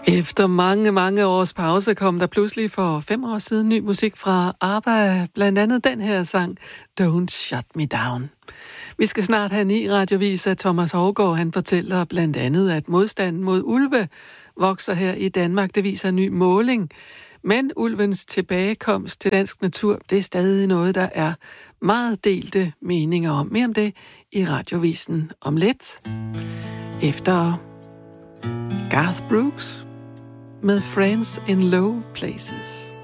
Efter mange, mange års pause kom der pludselig for 5 år siden ny musik fra ABBA, blandt andet den her sang, Don't Shut Me Down. Vi skal snart have en ny radiovis af Thomas Hougaard. Han fortæller blandt andet, at modstanden mod ulve vokser her i Danmark. Det viser en ny måling. Men ulvens tilbagekomst til dansk natur, det er stadig noget, der er meget delte meninger om. Mere om det i radiovisen om lidt. Efter Garth Brooks med Friends in Low Places.